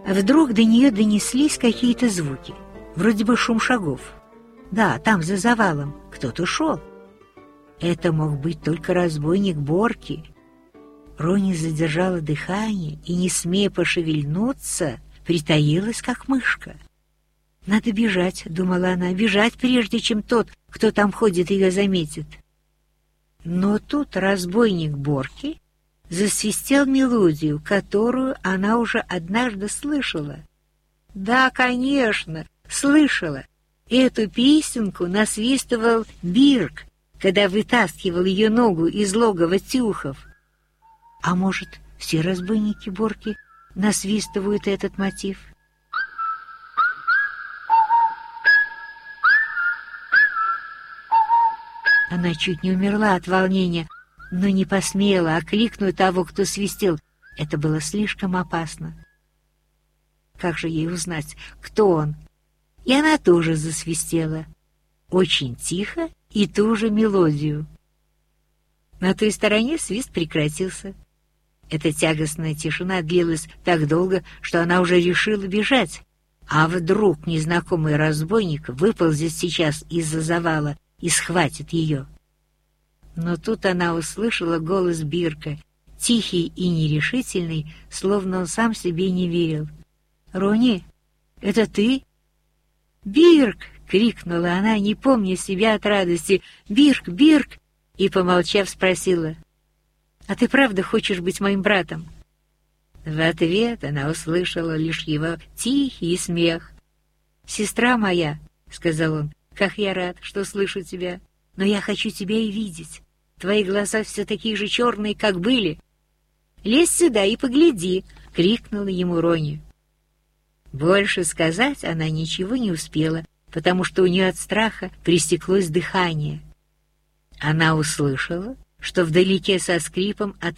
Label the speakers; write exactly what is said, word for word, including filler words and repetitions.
Speaker 1: А вдруг до нее донеслись какие-то звуки, вроде бы шум шагов. Да, там, за завалом, кто-то шел. Это мог быть только разбойник Борки. Рони задержала дыхание и, не смея пошевельнуться, притаилась, как мышка. «Надо бежать», — думала она, — «бежать, прежде чем тот, кто там ходит, ее заметит». Но тут разбойник Борки засвистел мелодию, которую она уже однажды слышала. Да, конечно, слышала. Эту песенку насвистывал Бирк, когда вытаскивал ее ногу из логова тюхов. А может, все разбойники Борки насвистывают этот мотив? Она чуть не умерла от волнения, но не посмела окликнуть того, кто свистел. Это было слишком опасно. Как же ей узнать, кто он? И она тоже засвистела. Очень тихо и ту же мелодию. На той стороне свист прекратился. Эта тягостная тишина длилась так долго, что она уже решила бежать. А вдруг незнакомый разбойник выползет сейчас из-за завала и схватит ее. Но тут она услышала голос Бирка, тихий и нерешительный, словно он сам себе не верил. «Рони, это ты?» «Бирк!» — крикнула она, не помня себя от радости. «Бирк, Бирк!» И, помолчав, спросила: «А ты правда хочешь быть моим братом?» В ответ она услышала лишь его тихий смех. «Сестра моя», — сказал он, — «как я рад, что слышу тебя, но я хочу тебя и видеть. Твои глаза все такие же черные, как были». «Лезь сюда и погляди», — крикнула ему Рони. Больше сказать она ничего не успела, потому что у нее от страха пресеклось дыхание. Она услышала, что вдалеке со скрипом